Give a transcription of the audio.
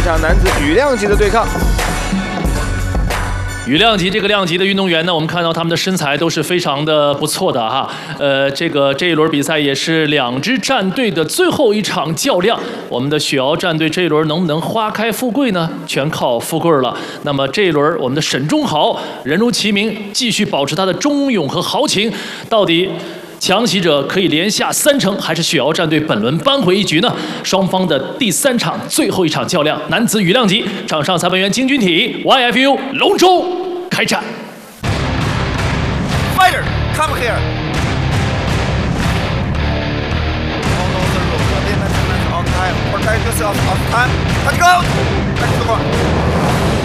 场男子羽量级的对抗。 羽量级这个量级的运动员呢，我们看到他们的身材都是非常的不错的哈。这一轮比赛也是两支战队的最后一场较量。我们的雪瑶战队这一轮能不能花开富贵呢？全靠富贵了。那么这一轮我们的沈忠豪人如其名，继续保持他的忠勇和豪情，到底 强袭者可以连下3城，还是雪瑶战队本轮扳回一局呢？双方的第3场最后一场较量，男子羽量级，场上裁判员金军体 YFU 龙舟开战。 Fighter, come here. Follow the rule. On time. Protect yourself on time. Let's go. Back to the ground.